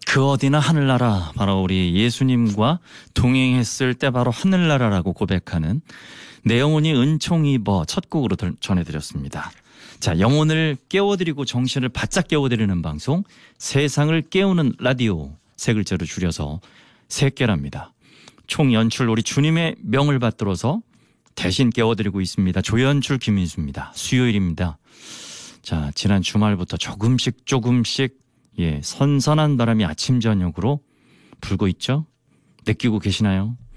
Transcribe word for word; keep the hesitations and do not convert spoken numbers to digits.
그 어디나 하늘나라, 바로 우리 예수님과 동행했을 때 바로 하늘나라라고 고백하는 내 영혼이 은총 입어 첫 곡으로 전해드렸습니다. 자, 영혼을 깨워드리고 정신을 바짝 깨워드리는 방송, 세상을 깨우는 라디오, 세 글자로 줄여서 세깨랍니다. 총 연출 우리 주님의 명을 받들어서 대신 깨워드리고 있습니다. 조연출 김인수입니다. 수요일입니다. 자, 지난 주말부터 조금씩 조금씩 예, 선선한 바람이 아침 저녁으로 불고 있죠? 느끼고 계시나요?